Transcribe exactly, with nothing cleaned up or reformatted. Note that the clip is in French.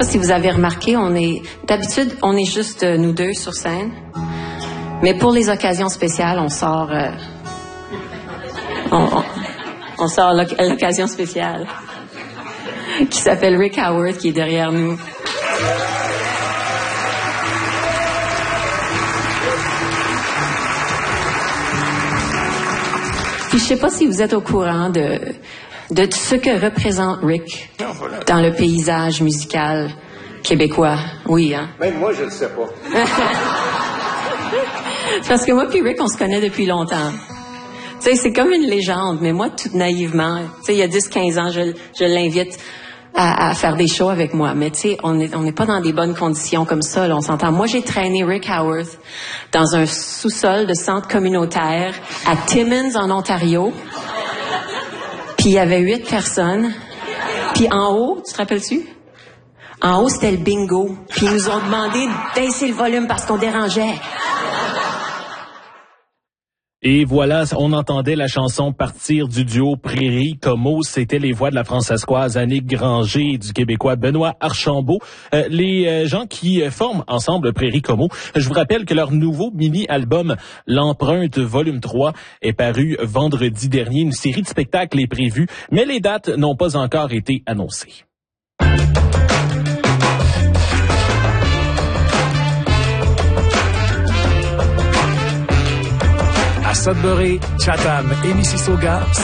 pas si vous avez remarqué, on est d'habitude, on est juste euh, nous deux sur scène. Mais pour les occasions spéciales, on sort... Euh, on, on, on sort l'oc- l'occasion spéciale qui s'appelle Rick Howard, qui est derrière nous. Puis je sais pas si vous êtes au courant de, de ce que représente Rick dans le paysage musical québécois. Oui, hein? Même moi, je le sais pas. Parce que moi puis Rick, on se connaît depuis longtemps. Tu sais, c'est comme une légende, mais moi, tout naïvement, tu sais, il y a dix quinze ans, je, je l'invite à, à faire des shows avec moi. Mais tu sais, on n'est on n'est pas dans des bonnes conditions comme ça, là, on s'entend. Moi, j'ai traîné Rick Howard dans un sous-sol de centre communautaire à Timmins, en Ontario. Puis il y avait huit personnes. Puis en haut, tu te rappelles-tu? En haut, c'était le bingo. Puis ils nous ont demandé de baisser le volume parce qu'on dérangeait. Et voilà, on entendait la chanson partir du duo Prairie Como. C'était les voix de la Françaiscoise Annick Granger et du Québécois Benoît Archambault. Euh, les euh, gens qui euh, forment ensemble Prairie Como. Je vous rappelle que leur nouveau mini-album L'Empreinte Volume trois est paru vendredi dernier. Une série de spectacles est prévue, mais les dates n'ont pas encore été annoncées. À Sudbury, Chatham et Mississauga,